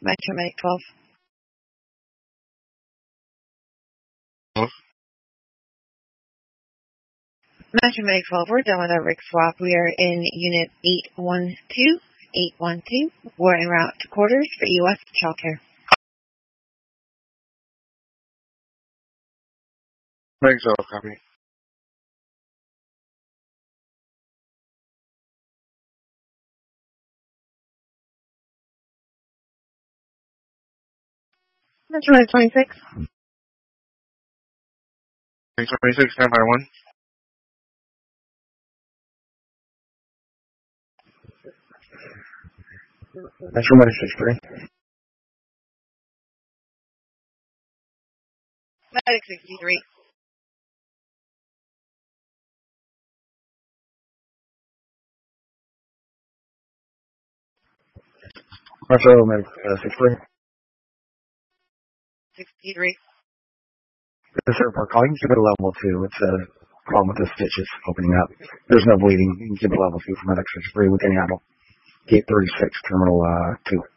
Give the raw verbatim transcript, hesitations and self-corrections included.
Metro Medic twelve. Huh? Metro Medic twelve, we're done with our rig swap. We are in Unit eight one two. eight one two. We're en route to quarters for U S childcare. Thanks, all. Copy. Metro Medic twenty-six. Thanks, twenty-six, stand by one. Metro Medic sixty-three. Medic sixty-three. Metro Medic uh, sixty-three. sixty-three. This airport call, you can keep it level two. It's a problem with the stitches opening up. There's no bleeding. You can keep it level two for Medic sixty-three with any idle. Gate thirty-six, terminal uh, two.